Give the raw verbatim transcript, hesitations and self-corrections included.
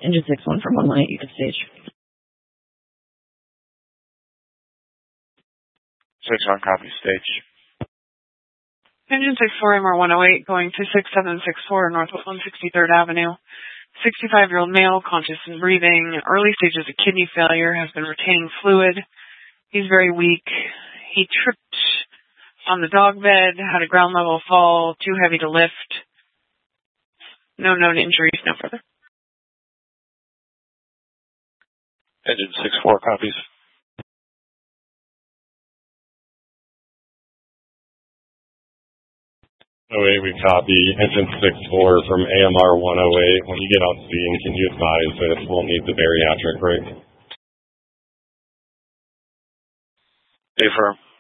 Engine six one from one one eight, you can stage. six one, copy, stage. Engine six four M R one oh eight going to six seven six four Northwest one sixty-third Avenue. sixty-five-year-old male, conscious and breathing. Early stages of kidney failure, has been retaining fluid. He's very weak. He tripped on the dog bed, had a ground level fall, too heavy to lift. No known injuries, no further. Engine six four, copies. oh eight, we copy. Engine six four from A M R one oh eight. When you get on scene, can you advise that we'll need the bariatric brake? Affirm.